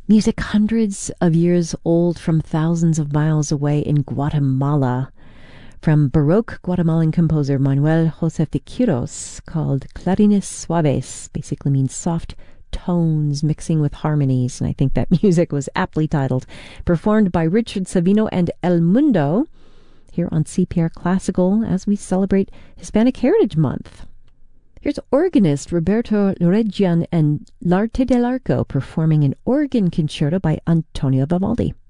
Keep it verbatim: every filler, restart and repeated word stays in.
Music hundreds of years old from thousands of miles away in Guatemala, from Baroque Guatemalan composer Manuel Josef de Quiros, called Clarines Suaves, basically means soft tones mixing with harmonies, and I think that music was aptly titled. Performed by Richard Savino and El Mundo here on C P R Classical as we celebrate Hispanic Heritage Month. Here's organist Roberto Reggian and L'Arte dell'Arco performing an organ concerto by Antonio Vivaldi.